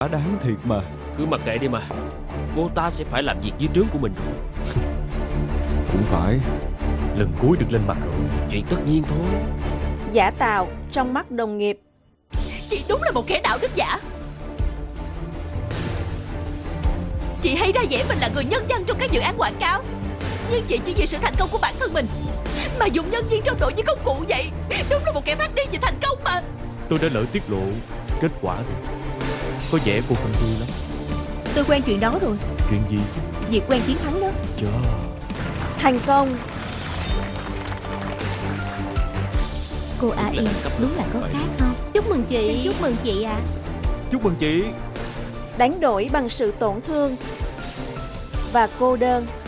Đã đáng thiệt mà. Cứ mặc kệ đi mà. Cô ta sẽ phải làm việc dưới trướng của mình rồi. Cũng phải. Lần cuối được lên mặt rồi. Chuyện tất nhiên thôi. Giả tạo trong mắt đồng nghiệp. Chị đúng là một kẻ đạo đức giả. Chị hay ra vẻ mình là người nhân văn trong các dự án quảng cáo, nhưng chị chỉ vì sự thành công của bản thân mình mà dùng nhân viên trong đội như công cụ vậy. Đúng là một kẻ phát điên về thành công mà. Tôi đã lỡ tiết lộ kết quả rồi. Có vẻ cô không vui lắm. Tôi quen chuyện đó rồi. Chuyện gì chứ? Việc quen chiến thắng đó. Chà. Thành công. Cô A Yên đúng là có khác không? Chúc mừng chị. Xin chúc mừng chị ạ. Chúc mừng chị. Đánh đổi bằng sự tổn thương và cô đơn.